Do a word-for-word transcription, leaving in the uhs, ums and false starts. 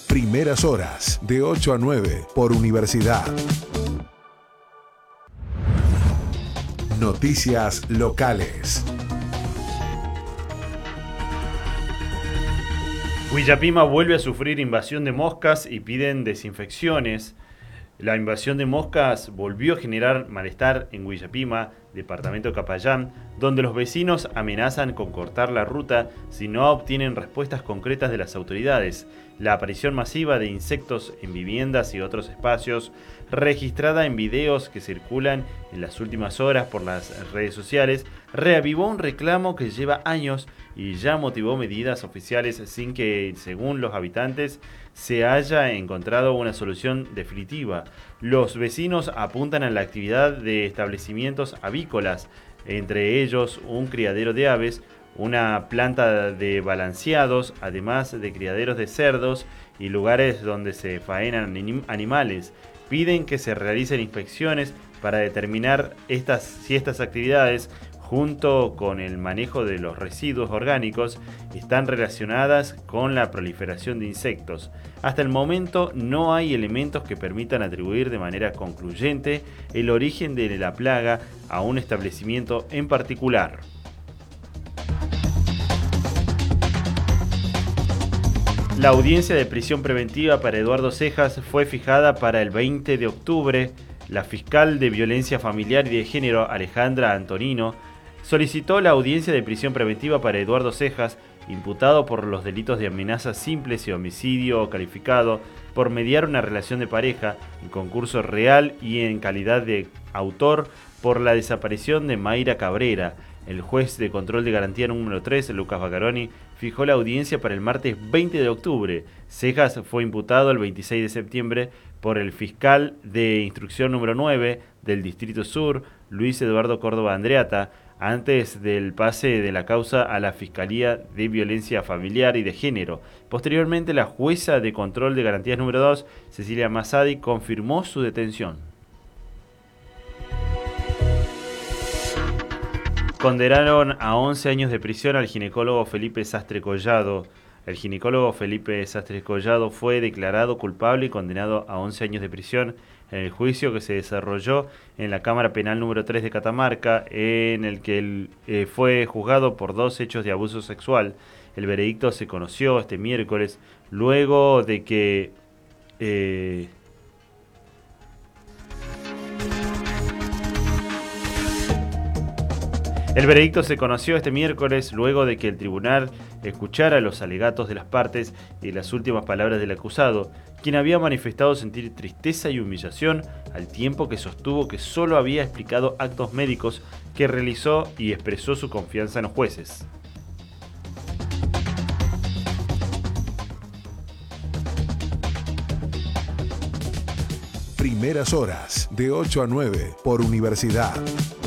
Primeras horas, de ocho a nueve, por Universidad. Noticias locales. Villapima vuelve a sufrir invasión de moscas y piden desinfecciones. La invasión de moscas volvió a generar malestar en Villapima, departamento de Capayán, donde los vecinos amenazan con cortar la ruta si no obtienen respuestas concretas de las autoridades. La aparición masiva de insectos en viviendas y otros espacios, registrada en videos que circulan en las últimas horas por las redes sociales, reavivó un reclamo que lleva años y ya motivó medidas oficiales sin que, según los habitantes, se haya encontrado una solución definitiva. Los vecinos apuntan a la actividad de establecimientos avícolas, entre ellos un criadero de aves, una planta de balanceados, además de criaderos de cerdos y lugares donde se faenan animales. Piden que se realicen inspecciones para determinar estas, si estas actividades, junto con el manejo de los residuos orgánicos, están relacionadas con la proliferación de insectos. Hasta el momento no hay elementos que permitan atribuir de manera concluyente el origen de la plaga a un establecimiento en particular. La audiencia de prisión preventiva para Eduardo Cejas fue fijada para el veinte de octubre. La fiscal de violencia familiar y de género, Alejandra Antonino, solicitó la audiencia de prisión preventiva para Eduardo Cejas, imputado por los delitos de amenazas simples y homicidio calificado por mediar una relación de pareja en concurso real y en calidad de autor por la desaparición de Mayra Cabrera. El juez de control de garantía número tres, Lucas Baccaroni, fijó la audiencia para el martes veinte de octubre. Cejas fue imputado el veintiséis de septiembre por el fiscal de instrucción número nueve del Distrito Sur, Luis Eduardo Córdoba Andreata, antes del pase de la causa a la Fiscalía de Violencia Familiar y de Género. Posteriormente, la jueza de control de garantías número dos, Cecilia Massadi, confirmó su detención. Condenaron a once años de prisión al ginecólogo Felipe Sastre Collado. El ginecólogo Felipe Sastre Collado fue declarado culpable y condenado a once años de prisión en el juicio que se desarrolló en la Cámara Penal número tres de Catamarca, en el que él eh, fue juzgado por dos hechos de abuso sexual. El veredicto se conoció este miércoles, luego de que... Eh, El veredicto se conoció este miércoles luego de que el tribunal escuchara los alegatos de las partes y las últimas palabras del acusado, quien había manifestado sentir tristeza y humillación al tiempo que sostuvo que solo había explicado actos médicos que realizó y expresó su confianza en los jueces. Primeras horas, de ocho a nueve, por Universidad.